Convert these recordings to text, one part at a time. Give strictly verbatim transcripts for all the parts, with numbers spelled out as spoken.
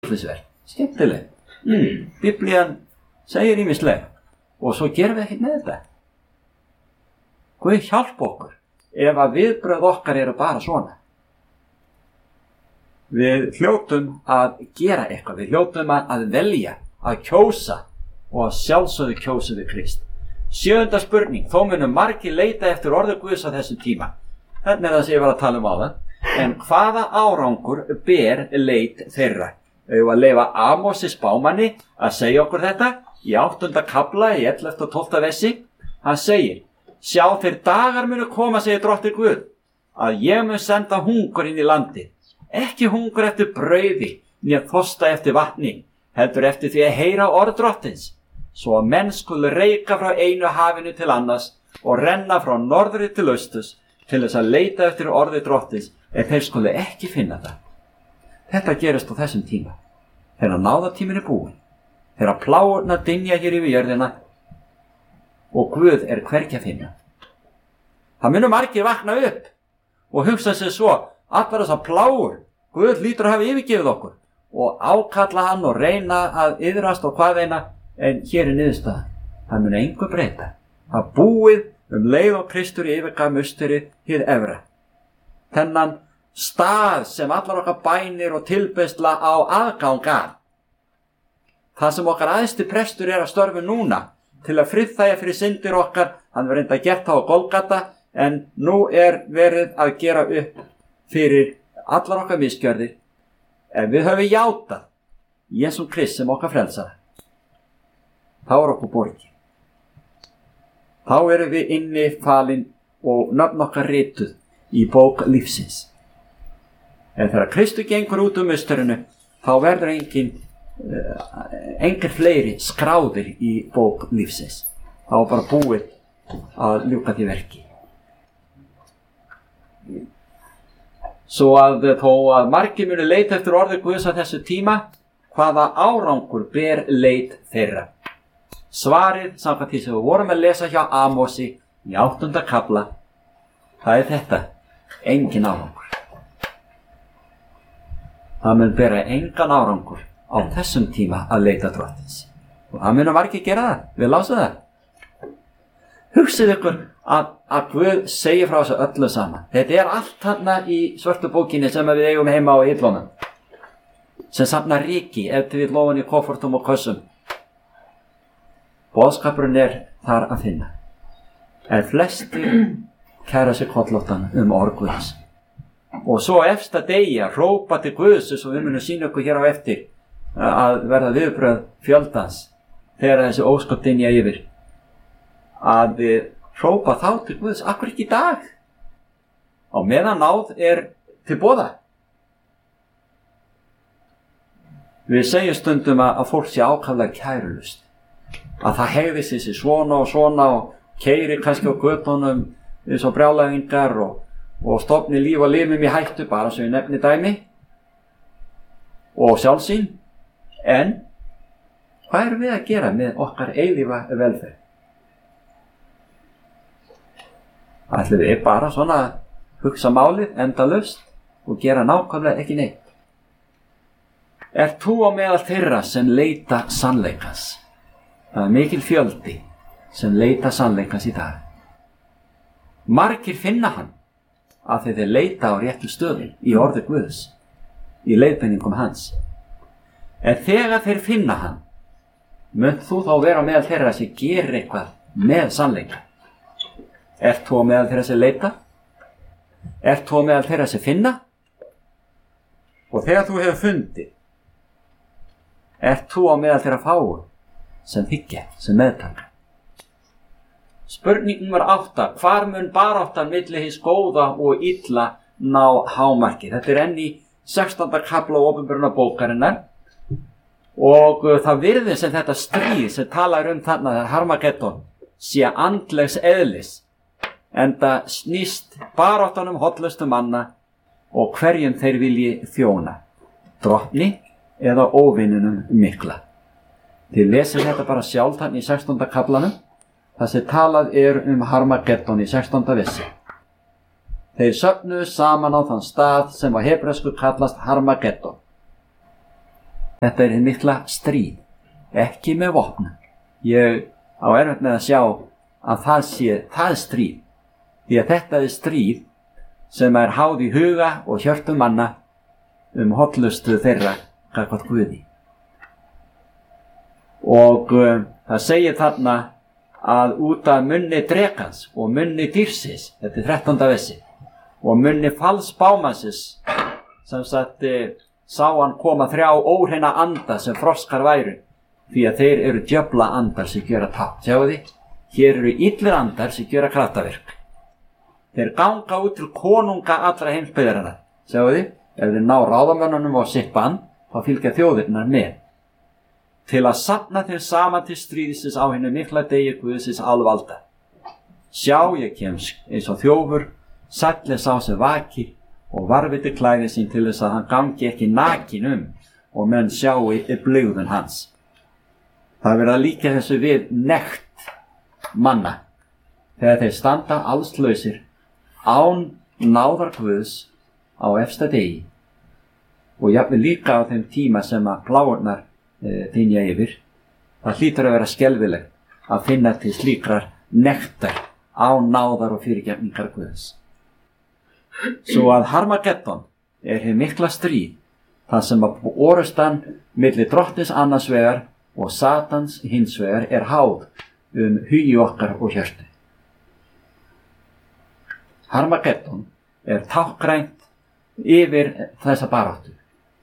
Skemmtileg, skemmtileg. Mm, Biblían segir ýmislegt og svo gerum við ekkert með þetta. Guð hjálpa okkur ef að viðbrögð okkar eru bara svona. Við hljótum að gera eitthvað, við hljótum að velja, að kjósa og að sjálfsögðu kjósa við Krist. Sjöunda spurning, þó munum margir leita eftir orði Guðs á þessum tíma. Þetta er það sem ég var að tala um áðan. En hvaða árangur ber leit þeirra? Við að leyfa Amosi spámanni að segja okkur þetta í áttunda kafla í ellefta og tólfta versi. Hann segir: sjá, þeir dagar munu koma, segir Drottinn Guð, að ég mun senda hungur inn í landi, ekki hungur eftir brauði né þorsta eftir vatni, heldur eftir því að heyra orð Drottins, svo að menn skulu reika frá einu hafinu til annars og renna frá norðri til austurs til þess að leita eftir orði Drottins, en þeir skulu ekki finna það. Þetta gerist á þessum tíma, þegar náðatíminn er búinn, þegar pláurnar dynja hér yfir jörðina og Guð er hvergi að finna. Það munu margir vakna upp og hugsa sér svo: allar þessar pláur, Guð hlýtur að hafa yfirgefið okkur, og ákalla hann og reyna að iðrast og hvað eina, en hér er niðurstaðan. Það munu engu breyta. Það búið um leið og Kristur yfirgaf musteri hið efra. Þennan stað sem allar okkar bænir og tilbeiðsla á aðgang að. Það sem okkar æðsti prestur er að störfu núna til að friðþægja fyrir syndir okkar, hann var reynda gert á Golgata, en nú er verið að gera upp fyrir allar okkar misgjörðir. Ef við höfum játað Jesú Krist sem okkar frelsara, þá er okkur borgið. Þá erum við inni falin og nöfn okkar rituð í bók lífsins. En þegar Kristur gengur út um musterinu, þá verður engin, uh, engin fleiri skráðir í bók lífsins. Þá er bara búið að ljúka því verki. Svo að þó að margir munu leita eftir orði Guðs á þessu tíma, hvaða árangur ber leit þeirra? Svarið, samkvæmt því sem við vorum að lesa hjá Amosi í áttunda kafla, það er þetta: engin árangur. Það mun bera engan árangur á þessum tíma að leita Drottins. Og það munu margir gera það, við lásum það. Hugsið ykkur að, að Guð segir frá þessu öllu saman. Þetta er allt þarna í svörtu bókinni sem við eigum heima á hillunum, sem safnar ríki ef til við lofum í koffortum og kössum. Boðskapurinn er þar að finna. En flestir kæra sig kollóttan um orð Guðs. Og svo efsta degi að hrópa til Guðs, eins og við munum sýna okkur hér á eftir, að verða viðbrögð fjöldans þegar þessi ósköp dynja yfir, að við hrópa þá til Guðs: akkur ekki í dag, á meðan náð er til boða. Við segjum stundum að fólk sé ákaflega kærulust, að það hegði sér svona og svona og keyrir kannski á götunum eins og brjálæðingar og og stofni líf og limum í hættu, bara svo ég nefni dæmi, og sjálfsýn. En hvað erum við að gera með okkar eilífa velferð? Ætlum við bara svona að hugsa málið endalaust og gera nákvæmlega ekki neitt? Er þú á meðal þeirra sem leita sannleikans? Það er mikil fjöldi sem leita sannleikans í dag. Margir finna hann að þeir leita á réttu stöðum í orði Guðs, í leiðbeiningum hans. En þegar þeir finna hann, munt þú þá vera meðal þeirra sem gerir eitthvað með sannleika? Ert þú meðal þeirra sem leita? Ert þú meðal þeirra sem finna? Og þegar þú hefur fundið, ert þú á meðal þeirra fáu sem þiggja, sem meðtaka? Spurning númer átta: hvar mun baráttan milli hins góða og illa ná hámarki? Þetta er enn í sextánda kafla opinberunarbókarinnar, og það virðist sem þetta stríð sem talar um þarna, það er Harmageddon, sé andlegs eðlis, enda snýst baráttan um hollustu manna og hverjum þeir vilji þjóna, drottni eða óvininum mikla. Þið lesið þetta bara sjálf þarna í sextánda kaflanum. Það sem talað er um Harmageddon í sextánda versi. Þeir söfnuðu saman á þann stað sem á hebresku kallast Harmageddon. Þetta er hið mikla stríð, ekki með vopnum. Ég á erfitt með að sjá að það sé það stríð, því að þetta er stríð sem er háð í huga og hjörtum manna um hollustu þeirra gagnvart Guði. Og uh, það segir þarna að út af munni drekans og munni dýrsins, þetta er þrettánda versi, og munni falsbámansins, sem sagt uh, sá hann koma þrjá óhreina anda sem froskar væru, því að þeir eru djöfla andar sem gjöra tátt. Sjáu þið? Hér eru illir andar sem gjöra kraftaverk. Þeir ganga út til konunga allra heimsbyggðarinnar. Sjáu þið? Ef þeir ná ráðamönnunum á sitt band, þá fylgja þjóðirnar með. Til að safna þeir saman til stríðisins á hennu mikla degi Guðsins alvalda. Sjá, ég kem eins og þjófur, sæll er sá sem vakir, og varviti klæði sín til þess að hann gangi ekki nakin um og menn sjái blygðun hans. Það verða líka þessu við nekt manna þegar þeir standa allslausir án náðar Guðs á efsta degi, og jafnvel líka á þeim tíma sem að pláurnar e, þynja yfir. Það hlýtur að vera skelfilegt að finna til slíkrar nektar án náðar og fyrirgefningar Guðs. Svo að Harmageddon er hið mikla stríð, þar sem að orustan milli drottins annars vegar og Satans hins vegar er háð um hugi okkar og hjörtu. Harmageddon er tákgrænt yfir þessa baráttu.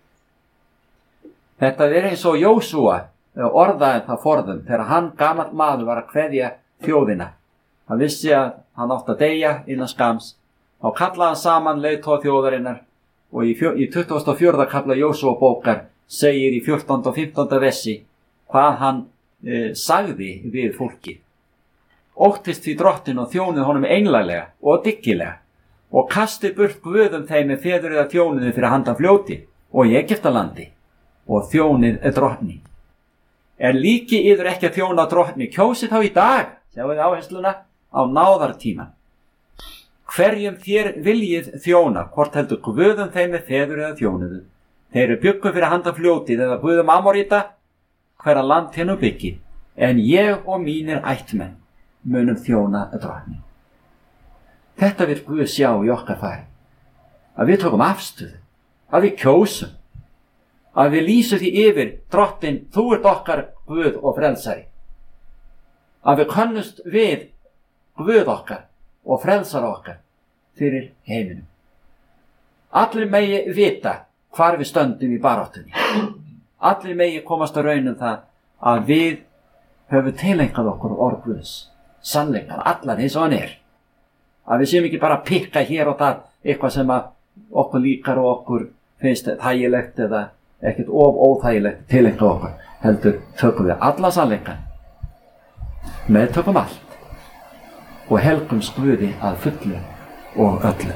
Þetta er eins og Jósúa orðaði það forðum þegar hann gamall maður var að kveðja þjóðina. Hann vissi að hann átti að deyja innan skams. Þá kallaði hann saman leiðtoga þjóðarinnar, og í, fjö, í tuttugasta og fjórða kafla Jósúa bókar segir í fjórtánda og fimmtánda versi hvað hann e, sagði við fólki. Óttist því drottin og þjónið honum einlæglega og dyggilega, og kasti burt guðum þeim með feður eða þjóniði fyrir handan fljóti og í Egyptalandi, og þjónið er drottni. Er líki yður ekki að þjóna drottni, kjósið þá í dag, sjáu þið áhersluna, á náðartíman. Hverjum þér viljið þjóna, hvort heldur guðum þeim með feður eða þjóniðu. Þeir eru byggu fyrir handan fljótið eða guðum Amorita, hverra land hennu byggið, en ég og mínir ættmenn munum þjóna drottni. Þetta vil Guð sjá í okkar fari, að við tökum afstöðu, að við kjósum, að við lýsum því yfir drottin, þú ert okkar Guð og frelsari, að við könnust við Guð okkar og frelsar okkar fyrir heiminum. Allir megi vita hvar við stöndum í baráttunni. Allir megi komast að raun um það að við höfum tilengað okkur orð Guðs, sannleikann, allan eins og hann er. Að við séum ekki bara að pikka hér og þar eitthvað sem að okkur líkar og okkur finnst þægilegt eða ekkert of óþægilegt tilengað okkur. Heldur tökum við alla sannleikann, meðtökum allt og helgum Guði að fullu og öllu.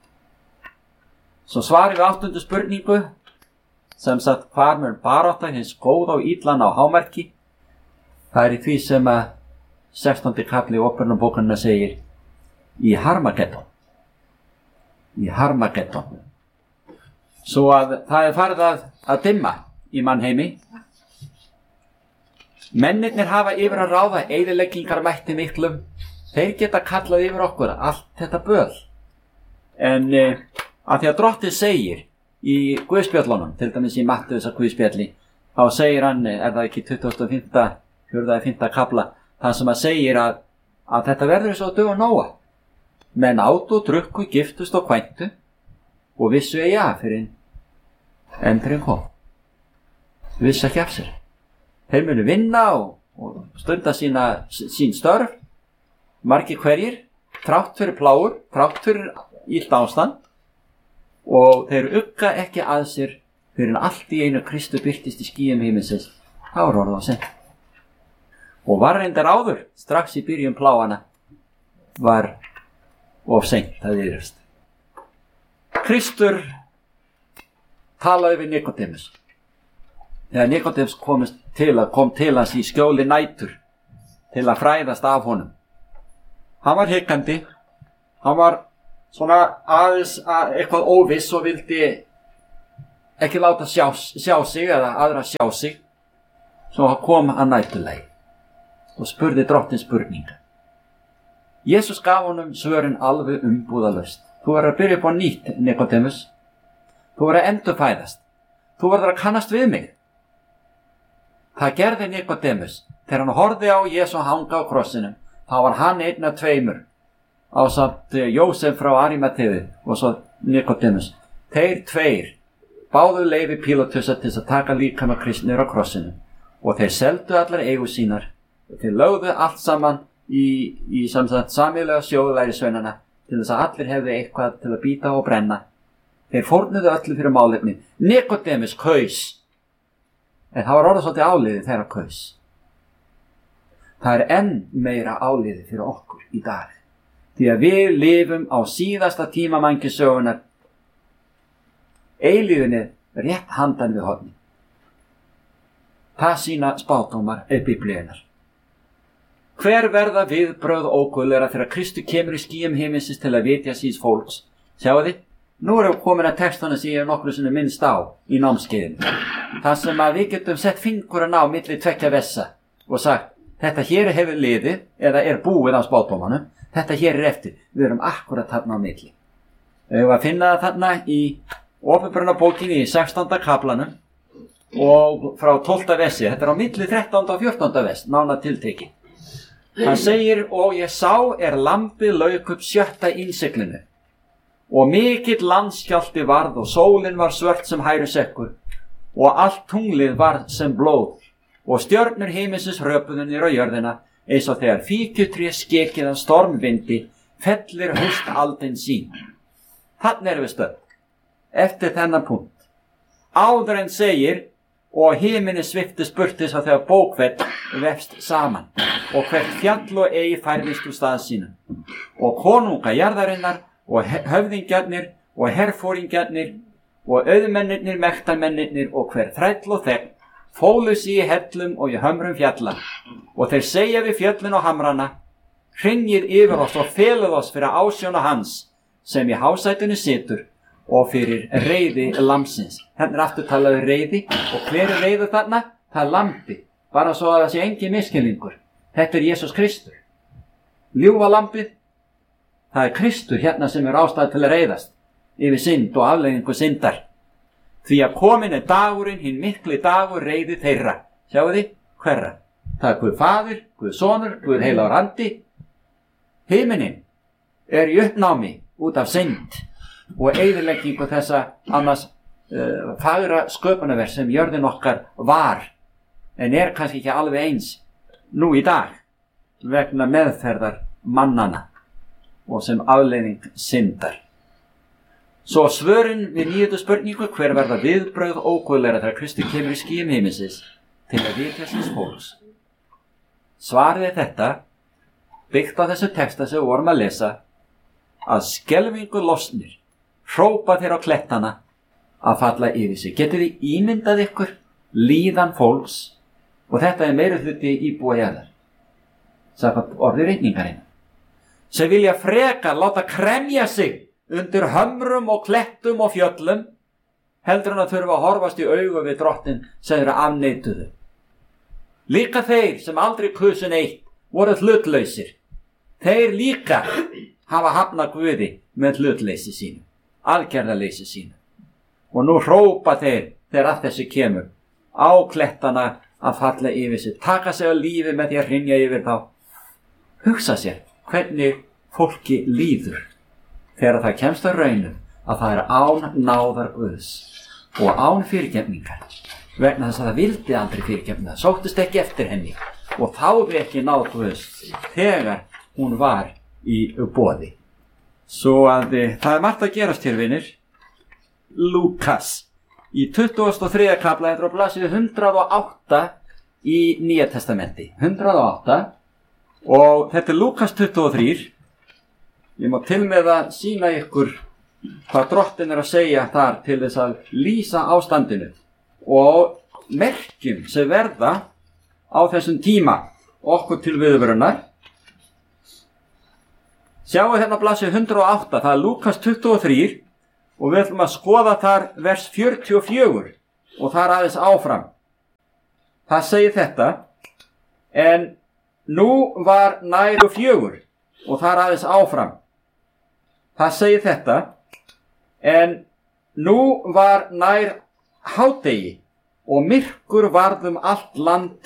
Svo svarið við áttundu spurningu, sem sagt hvar mun barátta hins góða og illan á hámarki. Það er í því sem að sextándi kafli óperunum bókanna segir í Harmageddon. Í Harmageddon. Svo að það er farið að, að dimma í mannheimi. Mennirnir hafa yfir að ráða eyðileggingar mætti miklum. Þeir geta kallað yfir okkur allt þetta böl. En eh, að því að drottið segir í Guðspjöllunum, til dæmis í Mattheusar Guðspjalli, þá segir hann, er það ekki tuttugasta og fimmta, fjórða og fimmta kafla, það sem að segir að, að þetta verður eins og dög og Nóa. Menn átu, drukku, giftust og kvæntu og vissu eigi að fyrir endurinn kom. Vissu ekki af sér. Þeir munu vinna og, og stunda sína, sín störf, margir hverjir, þrátt fyrir plágur, þrátt fyrir illt ástand, og þeir ugga ekki að sér fyrir en allt í einu Kristu birtist í skýjum himinsins. þá er orðið á sent. Og var reyndar áður, strax í byrjun pláana, var of seint að yfirst. Kristur talaði við Nikodemus. Þegar Nikodemus komist til að kom til hans í skjóli nætur til að fræðast af honum. Hann var hikandi, hann var svona aðeins að eitthvað óviss og vildi ekki láta sjá, sjá sig eða aðra sjá sig. Svo kom að næturlagi og spurði drottinn spurninga. Jesús gaf honum svörin alveg umbúðalaust. Þú verður að byrja upp á nýtt, Nikodemus. Þú verður að endurfæðast. Þú verður að kannast við mig. Það gerði Nikodemus. Þegar hann horfði á Jesú hanga á krossinum, þá var hann einn af tveimur, ásamt Jósef frá Arimatheu og svo Nikodemus. Þeir tveir báðu leyfi Pílatusar til þess að taka líkama Krists niður á krossinum og þeir seldu allar eigur sínar og þeir lögðu allt saman í, í samsagt sameiginlega sjóðlærisveinana til þess að allir hefðu eitthvað til að bíta og brenna. Þeir fórnuðu öllu fyrir málefni. Nikodemus kaus, en það var orðið svolítið áliðið þeirra kaus. Það er enn meira áliðið fyrir okkur í dag, því að við lifum á síðasta tíma mannkynssögunnar, eilíðinni rétt handan við horni. Það sýna spádómar eða biblíunnar. Hver verða viðbrögð óguðlegra þegar Kristur kemur í skýjum himinsins til að vitja síns fólks? Sjáu þið? Nú erum við komin að textana sem ég hef nokkru sinni minnst á í námskeiðinu. Það sem að við getum sett fingurinn á milli tveggja vessa og sagt, þetta hér hefur liðið eða er búið á spádómanum, þetta hér er eftir. Við erum akkurat þarna á milli. Við erum að finna það þarna í Opinberunarbókinni í sextánda kaflanum og frá tólfta vessi. Þetta er á milli þrettánda og fjórtánda vess, nánar tiltekið. Hann segir, og ég sá er lambið lauk upp sjötta innsiglinu og mikill landskjálfti varð og sólin var svört sem hærusekkur og allt tunglið var sem blóð og stjörnur himinsins röpuðu niður á jörðina eins og þegar fíkjutré skekið af stormvindi fellir haustaldin sín. Þarna erum við stödd, eftir þennan punkt. Áður en segir, og himinni sviftist burtis að þegar bókfell vefst saman og hvert fjall og ei færðist úr stað sína og konunga jarðarinnar og höfðingjarnir og herfóringjarnir og auðmennirnir, mektarmennirnir og hver þræll og þegn fólu sig í hellum og í hömrum fjalla og þeir segja við fjöllin og hamrana, hrynjið yfir oss og feluð oss fyrir ásjóna hans sem í hásætinu situr og fyrir reiði lambsins. Hérna er aftur talaðu reiði og hver er reiðu þarna? Það er lambi, bara svo að það sé engin misskilningur. Þetta er Jesús Kristur. Ljúfa lambið, það er Kristur hérna sem er ástæða til að reiðast yfir synd og afleiðingu syndar. Því að komin er dagurinn, hinn mikli dagur reiði þeirra. Sjáu þið? Hverra? Það er Guð Faðir, Guð Sonur, Guð heilagur andi. Himinin er í uppnámi út af synd og eyðileggingu þessa annars uh, fagra sköpunarverk sem jörðin okkar var, en er kannski ekki alveg eins nú í dag vegna meðferðar mannana og sem afleiðing syndar. Svo svörin við nýjöndu spurningu, hver verða viðbrögð óguðlegra þegar Kristur kemur í skýjum himinsins til að vitja síns fólks? Svarið er þetta, byggt á þessu texta sem við vorum að lesa, að skelfingu losnir hrópa þeir á klettana að falla yfir sig. Getið þið ímyndað ykkur líðan fólks, og þetta er meira hluti íbúa jarðar, samkvæmt orði ritningarinn, sem vilja frekar láta kremja sig undir hömrum og klettum og fjöllum, heldur en að þurfa að horfast í augu við drottinn sem þeirra afneituðu. Líka þeir sem aldrei kusu neitt voru hlutlausir. Þeir líka hafa hafnað Guði með hlutleysi sínu, aðgerðaleysi sínu. Og nú hrópa þeir, þegar að þessu kemur, á klettana að falla yfir sig, taka sig á lífi með því að hrynja yfir þá. Hugsa sér hvernig fólki líður þegar það kemst að raunum að það er án náðar Guðs og án fyrirgefningar, vegna þess að það vildi aldrei fyrirgefna, sóttist ekki eftir henni og þáði ekki náð Guðs þegar hún var í boði. Svo að e, það er margt að gerast hér, vinir. Lúkas í tuttugasta og þriðja kafla, þetta er á blaðsíðu hundrað og átta í Nýja testamenti, hundrað og átta, og þetta er Lúkas tuttugu og þrjú. Ég má til með að sýna ykkur hvað drottinn er að segja þar til þess að lýsa ástandinu og merkjum sem verða á þessum tíma okkur til viðvörunar. Sjáu hérna blaðsíðu hundrað og átta, það er Lúkas tuttugu og þrjú og við ætlum að skoða þar vers fjörutíu og fjögur og þar aðeins áfram. Það segir þetta: en nú var nær fjögur og þar aðeins áfram. Það segir þetta: en nú var nær hádegi og myrkur varð um allt land